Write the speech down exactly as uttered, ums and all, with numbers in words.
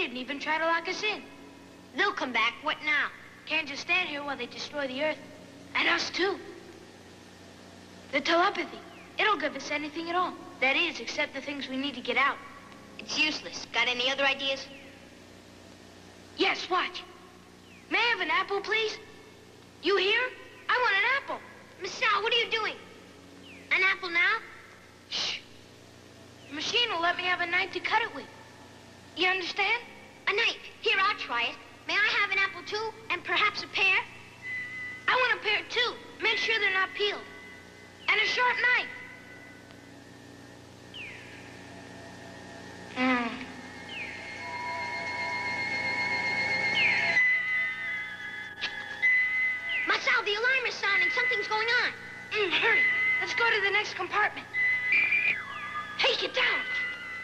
didn't even try to lock us in. They'll come back. What now? Can't just stand here while they destroy the Earth. And us, too. The telepathy. It'll give us anything at all. That is, except the things we need to get out. It's useless. Got any other ideas? Yes, watch. May I have an apple, please? You hear? I want an apple. Miss Sal, what are you doing? An apple now? Shh. The machine will let me have a knife to cut it with. You understand? A knife. Here, I'll try it. May I have an apple, too? And perhaps a pear? I want a pear, too. Make sure they're not peeled. And a sharp knife. Mm. Marcel, the alarm is sounding. Something's going on. Mm, hurry. Let's go to the next compartment. Hey, get down.